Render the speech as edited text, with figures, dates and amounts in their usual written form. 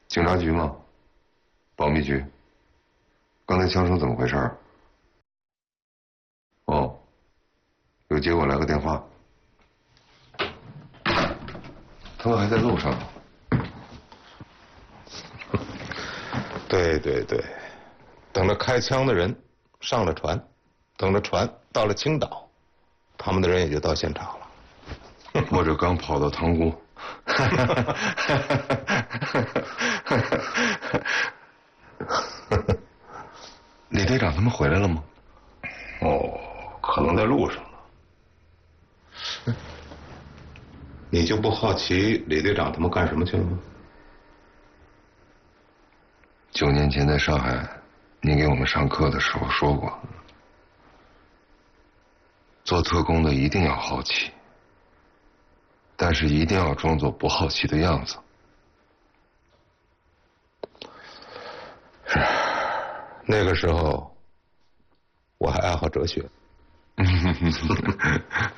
警察局吗？保密局。刚才枪声怎么回事？哦，有接过来个电话，他们还在路上。 对对对，等着开枪的人上了船，等着船到了青岛，他们的人也就到现场了。 或者刚跑到塘沽。李队长他们回来了吗？ 哦，可能在路上呢。你就不好奇李队长他们干什么去了吗 9年前在上海，您给我们上课的时候说过，做特工的一定要好奇，但是一定要装作不好奇的样子。 是，那个时候我还爱好哲学。